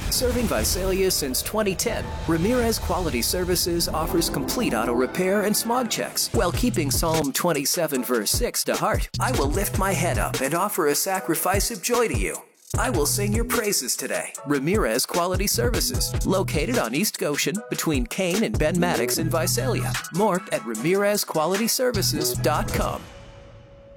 Serving Visalia since 2010, Ramirez Quality Services offers complete auto repair and smog checks while keeping Psalm 27 verse 6 to heart. I will lift my head up and offer a sacrifice of joy to you. I will sing your praises today. Ramirez Quality Services, located on East Goshen between Kane and Ben Maddox in Visalia. More at RamirezQualityServices.com.